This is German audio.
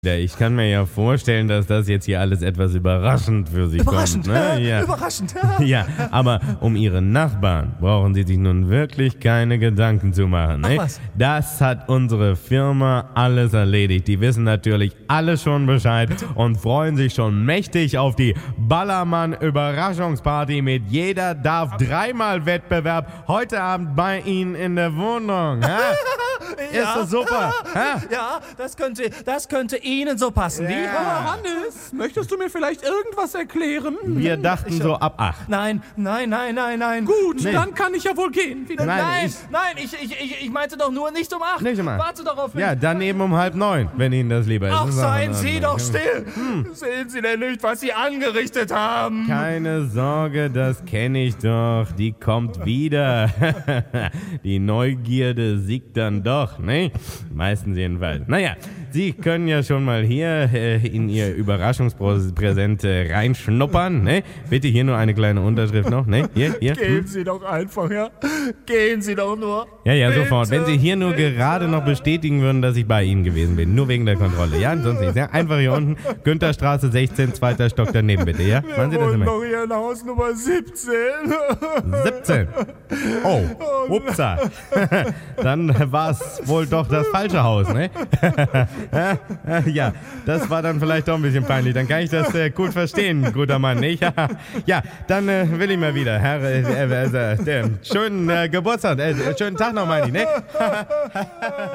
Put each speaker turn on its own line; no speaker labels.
Ja, ich kann mir ja vorstellen, dass das jetzt hier alles etwas überraschend für Sie kommt. Ne? Ja.
Überraschend.
Ja, aber um Ihre Nachbarn brauchen Sie sich nun wirklich keine Gedanken zu machen. Ne?
Ach was.
Das hat unsere Firma alles erledigt. Die wissen natürlich alle schon Bescheid und freuen sich schon mächtig auf die Ballermann-Überraschungsparty mit Jeder darf dreimal Wettbewerb heute Abend bei Ihnen in der Wohnung. Ja? Ist das super? Ha?
Ja, das könnte Ihnen so passen. Wie?
Ja.
Hannes, möchtest du mir vielleicht irgendwas erklären?
Wir dachten so ab 8.
Nein.
Gut,
Nee.
dann kann ich ja wohl gehen.
Nein,
Ich meinte doch nur nicht um 8.
Nicht um 8.
Warte doch auf mich.
Ja, dann eben um 8:30, wenn Ihnen das lieber ist.
Ach,
Das ist auch
seien
in
Sie
Ordnung.
doch still. Sehen Sie denn nicht, was Sie angerichtet haben?
Keine Sorge, das kenne ich doch. Die kommt wieder. Die Neugierde siegt dann doch, ne? Meistens jedenfalls. Naja, Sie können ja schon mal hier in Ihr Überraschungspräsent reinschnuppern, ne? Bitte hier nur eine kleine Unterschrift noch, ne? Hier.
Gehen Sie doch einfach, ja? Gehen Sie doch nur.
Ja,
Bitte,
sofort. Wenn Sie hier nur gerade noch bestätigen würden, dass ich bei Ihnen gewesen bin. Nur wegen der Kontrolle, ja? Sonst nichts, ja? Einfach hier unten, Güntherstraße 16, 2. Stock daneben, bitte, ja? Machen Sie das immer.
noch hier in Haus Nummer 17.
17. Oh, upsa. Dann war es wohl doch das falsche Haus, ne? Ja, das war dann vielleicht doch ein bisschen peinlich. Dann kann ich das gut verstehen, guter Mann, nicht? Ja, dann will ich mal wieder. Herr, schönen Geburtstag, schönen Tag noch, meine ich, ne?